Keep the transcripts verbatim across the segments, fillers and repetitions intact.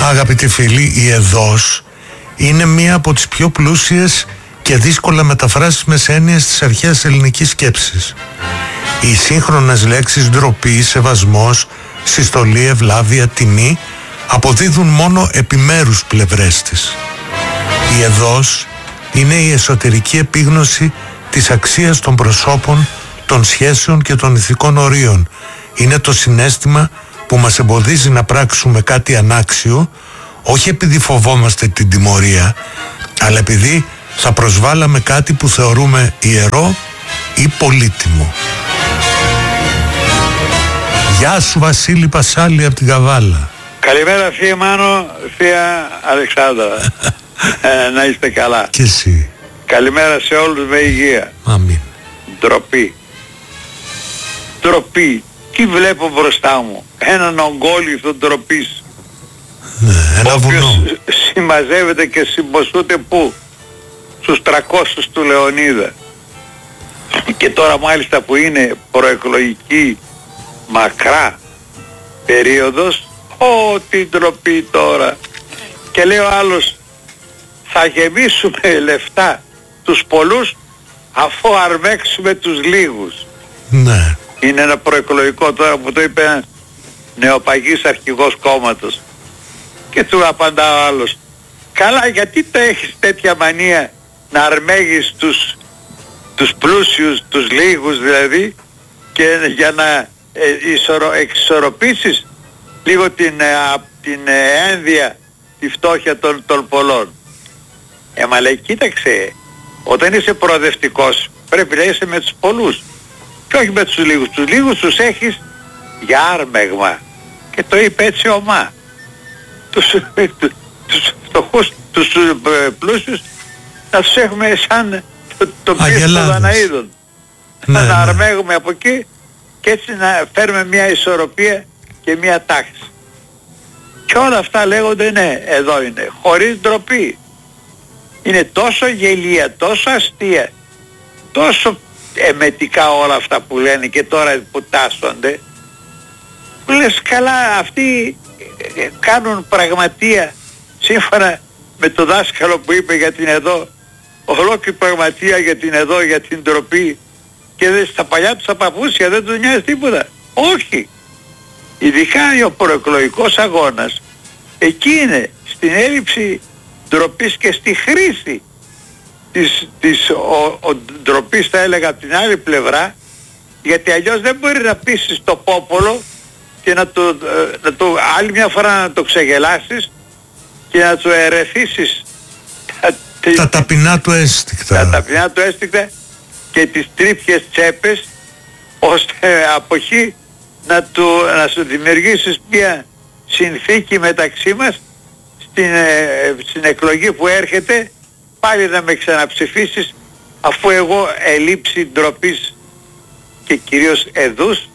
Αγαπητοί φίλοι, η εδώς είναι μία από τις πιο πλούσιες και δύσκολα μεταφράσιμες έννοιες της αρχαίας ελληνικής σκέψης. Οι σύγχρονες λέξεις ντροπή, σεβασμός, συστολή, ευλάβεια, τιμή αποδίδουν μόνο επιμέρους πλευρές της. Η εδώς είναι η εσωτερική επίγνωση της αξίας των προσώπων, των σχέσεων και των ηθικών ορίων. Είναι το συναίσθημα που μας εμποδίζει να πράξουμε κάτι ανάξιο, όχι επειδή φοβόμαστε την τιμωρία, αλλά επειδή θα προσβάλαμε κάτι που θεωρούμε ιερό ή πολύτιμο. Γεια σου Βασίλη Πασάλη από την Καβάλα. Καλημέρα θεία Μάνο, θεία Αλεξάνδρα. ε, να είστε καλά. Και εσύ. Καλημέρα σε όλους με υγεία. Αμήν. Ντροπή. Ντροπή. Τι βλέπω μπροστά μου? Έναν ογκόλυθο ντροπής. Ναι, ένα ο οποίος βουνό. συμμαζεύεται και συμποσούται πού? Στους τριακόσιους του Λεωνίδα. Και τώρα μάλιστα που είναι προεκλογική μακρά περίοδος, ω την ντροπή τώρα. Και λέει ο άλλος, θα γεμίσουμε λεφτά τους πολλούς αφού αρμέξουμε τους λίγους. Ναι. Είναι ένα προεκλογικό τώρα που το είπε ένας νεοπαγής αρχηγός κόμματος. Και του απαντά ο άλλος, καλά, γιατί το έχεις τέτοια μανία να αρμέγεις τους, τους πλούσιους, τους λίγους δηλαδή, και για να ε, ισορο, εξισορροπήσεις λίγο την, ε, την ε, ένδια, τη φτώχεια των, των πολλών. Ε, μα λέει, κοίταξε, όταν είσαι προοδευτικός πρέπει να είσαι με τους πολλούς και όχι με τους λίγους. Τους λίγους τους έχεις για άρμεγμα, και το είπε έτσι ομά. Τους, τους φτωχούς, τους πλούσιους να τους έχουμε σαν το, το πίστο Δαναίδων. Ναι, να ναι. αρμέγουμε από εκεί και έτσι να φέρουμε μια ισορροπία και μια τάξη. Και όλα αυτά λέγονται, ναι, εδώ είναι, χωρίς ντροπή. Είναι τόσο γελία, τόσο αστεία, τόσο εμετικά όλα αυτά που λένε και τώρα που τάσσονται, που λες, καλά, αυτοί κάνουν πραγματεία σύμφωνα με το δάσκαλο που είπε για την εδώ, ολόκληρη πραγματεία για την εδώ, για την ντροπή, και δεν, στα παλιά τους τα παπούσια δεν τους νοιάζει τίποτα. Όχι. Ειδικά ο προεκλογικός αγώνας, εκεί είναι στην έλλειψη ντροπής και στη χρήση της, της ο, ο, ντροπής, θα έλεγα, από την άλλη πλευρά, γιατί αλλιώς δεν μπορεί να πείσεις το πόπολο και να το, να το άλλη μια φορά να το ξεγελάσεις και να του ερεθίσεις τα, τα ταπεινά του αίσθηκτα. Τα ταπεινά του αίσθηκτα και τις τρίπιες τσέπες, ώστε από εκεί να, του, να σου δημιουργήσεις μια συνθήκη μεταξύ μας στην, ε, στην εκλογή που έρχεται, πάλι να με ξαναψηφίσεις, αφού εγώ ελείψη ντροπής και κυρίως εδούς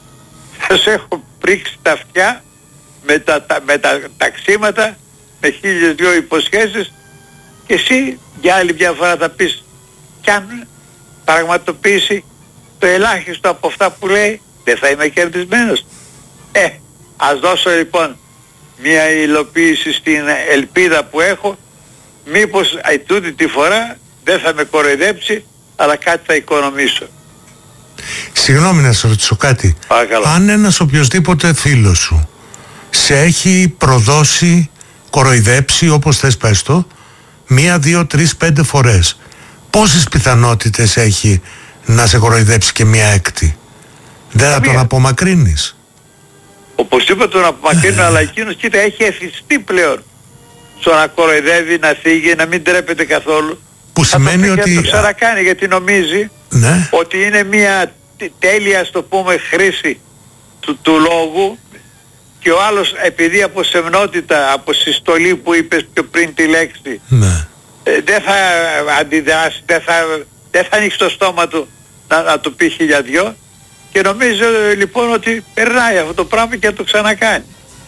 θα σε έχω πρίξει τα αυτιά με τα, τα, με τα ταξίματα, με χίλιες δυο υποσχέσεις, και εσύ για άλλη μια φορά θα πεις, κι αν πραγματοποιήσει το ελάχιστο από αυτά που λέει, δεν θα είμαι κερδισμένος. Ε, ας δώσω λοιπόν μια υλοποίηση στην ελπίδα που έχω, μήπως τούτη τη φορά δεν θα με κοροϊδέψει, αλλά κάτι θα οικονομήσω. Συγγνώμη να σε ρωτήσω κάτι. Παρακαλώ. Αν ένας οποιοσδήποτε φίλος σου σε έχει προδώσει, κοροϊδέψει, όπως θες πες το, μία, δύο, τρεις, πέντε φορές, πόσες πιθανότητες έχει να σε κοροϊδέψει και μία έκτη? Δεν θα τον απομακρύνεις? Οπωσδήποτε τον απομακρύνω, αλλά εκείνος, κοίτα, έχει εθιστεί πλέον στο να κοροϊδεύει, να θίγει, να μην τρέπεται καθόλου. Που σημαίνει θα το, ότι... θα το ξανακάνει, γιατί νομίζει, ναι, ότι είναι μια τέλεια, στο πούμε, χρήση του, του λόγου, και ο άλλος, επειδή από σεμνότητα, από συστολή που είπες πιο πριν τη λέξη, ναι, ε, δεν θα αντιδράσει, δεν θα, δεν θα ανοίξει το στόμα του να, να του πει χίλια δυο, και νομίζω λοιπόν ότι περνάει αυτό το πράγμα και θα το ξανακάνει.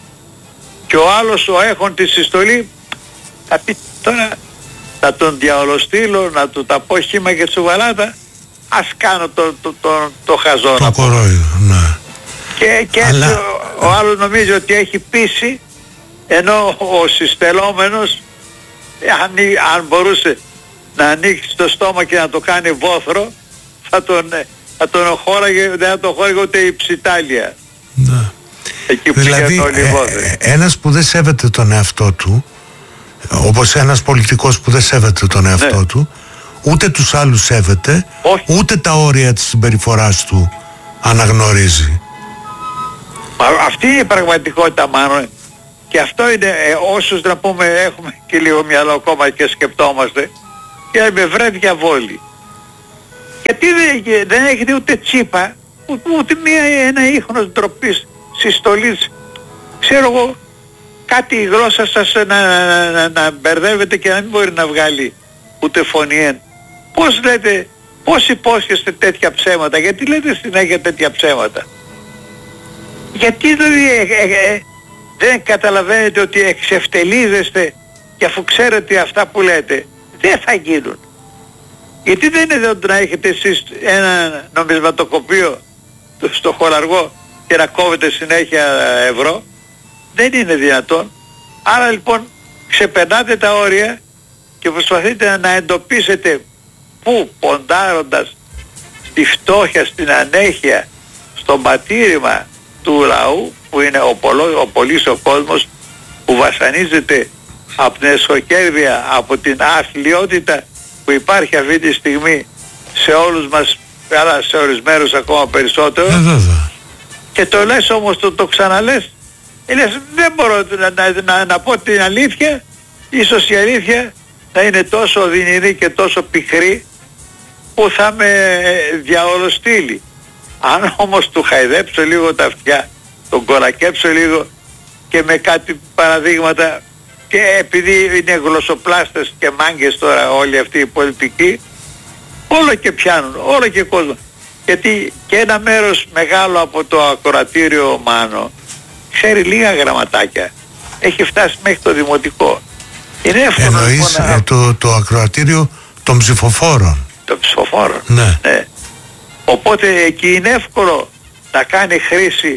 Και ο άλλος, ο έχων τη συστολή, θα πει τώρα να τον διαολοστείλω, να του τα πω χύμα και τσουβαλάτα, ας κάνω το, το, το, το χαζό. Το κορόιδο, ναι. Και, και αλλά... έτσι ο, ο άλλος νομίζει ότι έχει πείσει, Ενώ ο συστελόμενος, αν, αν μπορούσε να ανοίξει το στόμα και να το κάνει βόθρο, θα τον, θα τον χώραγε, δεν θα τον χώραγε ούτε η ψιτάλια. Ναι. Εκεί που δηλαδή ε, ε, ένας που δεν σέβεται τον εαυτό του, όπως ένας πολιτικός που δεν σέβεται τον εαυτό ναι. του, ούτε τους άλλους σέβεται, όχι. ούτε τα όρια της συμπεριφοράς του αναγνωρίζει. Μα, αυτή είναι η πραγματικότητα μάλλον. Και αυτό είναι, ε, όσους να πούμε έχουμε και λίγο μυαλό ακόμα και σκεπτόμαστε, και με βρε διαβόλη. Γιατί δεν, δεν έχετε ούτε τσίπα, ούτε, ούτε μία, ένα ίχνος ντροπής, συστολής, ξέρω εγώ, κάτι η γλώσσα σας να, να, να, να μπερδεύετε και να μην μπορεί να βγάλει ούτε φωνή. Πώς λέτε, πώς υπόσχεστε τέτοια ψέματα, γιατί λέτε συνέχεια τέτοια ψέματα. Γιατί δηλαδή ε, ε, ε, δεν καταλαβαίνετε ότι εξευτελίζεστε και αφού ξέρετε αυτά που λέτε δεν θα γίνουν. Γιατί δεν είναι εδώ να έχετε εσείς ένα νομισματοκοπείο στο χολαργό και να κόβετε συνέχεια ευρώ. Δεν είναι δυνατόν. Άρα λοιπόν ξεπερνάτε τα όρια και προσπαθείτε να εντοπίσετε πού ποντάροντας στη φτώχεια, στην ανέχεια, στο πατήρημα του λαού που είναι ο, πολλο, ο πολύς ο κόσμος που βασανίζεται από την εσωκέρδεια, από την αθλιότητα που υπάρχει αυτή τη στιγμή σε όλους μας, αλλά σε ορισμένους ακόμα περισσότερο. Ε, και το λες όμως, το, το ξαναλες, λες, δεν μπορώ να, να, να, να πω την αλήθεια, ίσως η αλήθεια να είναι τόσο οδυνηρή και τόσο πικρή που θα με διαολοστείλει. Αν όμως του χαϊδέψω λίγο τα αυτιά, τον κορακέψω λίγο και με κάτι παραδείγματα, και επειδή είναι γλωσσοπλάστες και μάγκες τώρα όλοι αυτοί οι πολιτικοί, όλο και πιάνουν, όλο και κόσμο. Γιατί και ένα μέρος μεγάλο από το ακροατήριο Μάνο ξέρει λίγα γραμματάκια. Έχει φτάσει μέχρι το δημοτικό. Είναι εύκολο. Εννοείς λοιπόν, ε, το, το ακροατήριο των ψηφοφόρων. Των ψηφοφόρων. Ναι. ναι. Οπότε εκεί είναι εύκολο να κάνει χρήση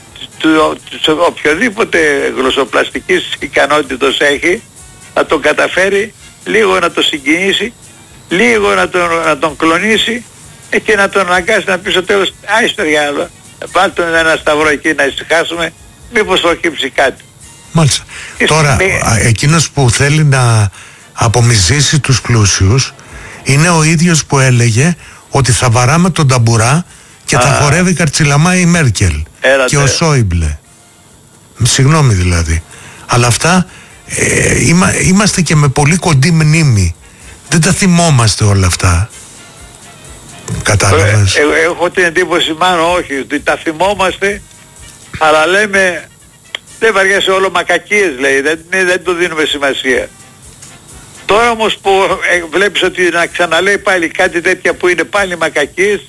του, του οποιοδήποτε γλωσσοπλαστικής ικανότητος έχει, να τον καταφέρει λίγο να το συγκινήσει, λίγο να τον, να τον κλονίσει και να τον αναγκάσει να πει στο τέλος, άι στο διάλογο, βάλτε τον ένα σταυρό εκεί να ησυχάσουμε, μήπως προκύψει κάτι. Μάλιστα. Και τώρα με... εκείνος που θέλει να απομυζήσει τους πλούσιους είναι ο ίδιος που έλεγε ότι θα βαράμε τον ταμπουρά και θα χορεύει καρτσιλαμά η Μέρκελ. Έλατε. Και ο Σόιμπλε. Συγγνώμη δηλαδή. Αλλά αυτά ε, είμα, είμαστε και με πολύ κοντή μνήμη. Δεν τα θυμόμαστε όλα αυτά. Κατάλαβες. Ε, ε, έχω την εντύπωση μάλλον όχι, ότι τα θυμόμαστε, αλλά λέμε δεν βαριέσαι όλο μακακίες λέει, δεν, δεν το δίνουμε σημασία. Τώρα όμως που ε, βλέπεις ότι να ξαναλέει πάλι κάτι τέτοια που είναι πάλι μακακίες,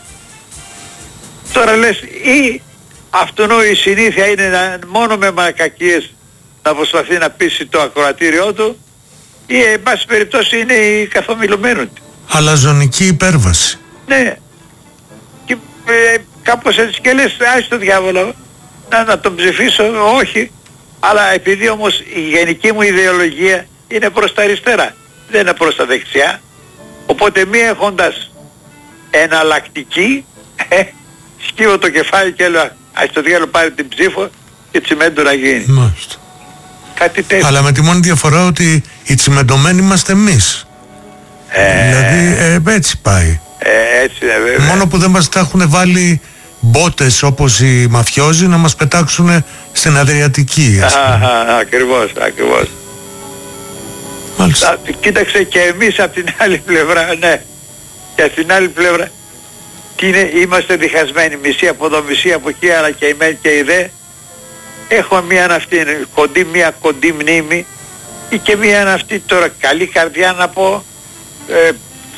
τώρα λες ή αυτόν η συνήθεια είναι να, μόνο με μακακίες να προσπαθεί να πείσει το ακροατήριό του, ή εν πάση περιπτώσει είναι η καθομιλωμένη. Αλαζονική υπέρβαση. Ναι. Και ε, κάπως έτσι και λες άι στο διάβολο να, να τον ψηφίσω, όχι. Αλλά επειδή όμως η γενική μου ιδεολογία είναι προς τα αριστερά, δεν είναι προς τα δεξιά, οπότε μη έχοντας εναλλακτική ε, σκύβω το κεφάλι και λέω ας το διάλογο πάρει την ψήφο και τσιμέντο να γίνει. Μάλιστα. Κάτι τέτοιο. Αλλά με τη μόνη διαφορά ότι οι τσιμεντωμένοι είμαστε εμείς. Ε... Δηλαδή ε, έτσι πάει. Ε, έτσι είναι βέβαια. Μόνο που δεν μας τα έχουν βάλει μπότες όπως οι μαφιόζοι να μας πετάξουν στην Αδριατική. Α, ακριβώς, ακριβώς. Μάλιστα. Α, κοίταξε και εμείς από την άλλη πλευρά, ναι. Και από την άλλη πλευρά τι είναι, είμαστε διχασμένοι, μισή από εδώ, μισή από εκεί, αλλά και η μεν και η δε. Έχω μία αυτή κοντή, μία κοντή μνήμη ή και μία αυτή τώρα καλή καρδιά να πω. Ε,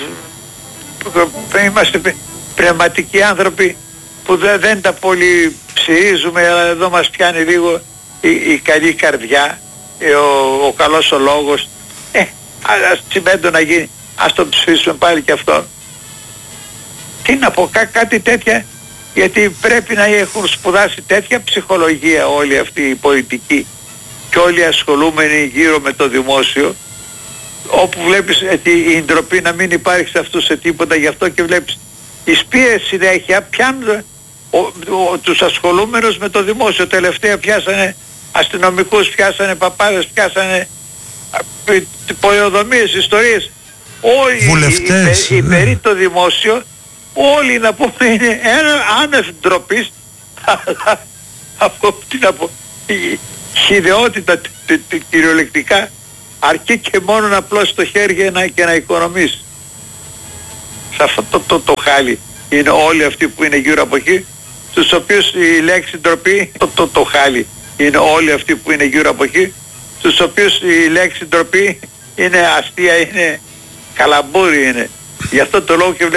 είμαστε πνευματικοί άνθρωποι που δεν, δεν τα πολύ ψηρίζουμε, αλλά εδώ μας πιάνει λίγο η, η καλή καρδιά, ο, ο καλός ο λόγος. Ε, ας τσιμέντο να γίνει, ας το ψηφίσουμε πάλι και αυτό. Τι να πω, κά, κάτι τέτοια, γιατί πρέπει να έχουν σπουδάσει τέτοια ψυχολογία όλοι αυτοί οι πολιτικοί και όλοι οι ασχολούμενοι γύρω με το δημόσιο, όπου βλέπεις ε, η ντροπή να μην υπάρχει σε αυτούς σε τίποτα, γι' αυτό και βλέπεις τις πίεσεις συνέχεια πιάνουν ο, ο, τους ασχολούμενους με το δημόσιο. Τελευταία πιάσανε αστυνομικούς, πιάσανε παπάδες, πιάσανε πολεοδομίες, ιστορίες. Όλοι βουλευτές, οι, οι, οι, ναι. περί το δημόσιο, όλοι να πούμε είναι ένα άνευ ντροπής από την από η χυδαιότητα κυριολεκτικά, αρκεί και μόνο να πλώσει το χέρι και να, και να οικονομήσει. Σε αυτό το, το, το χάλι είναι όλοι αυτοί που είναι γύρω από εκεί, στους οποίους η λέξη ντροπή, το, το, το χάλι είναι όλοι αυτοί που είναι γύρω από εκεί, στους οποίους η λέξη ντροπή είναι αστεία, είναι καλαμπούρι είναι. Γι' αυτό το λόγο και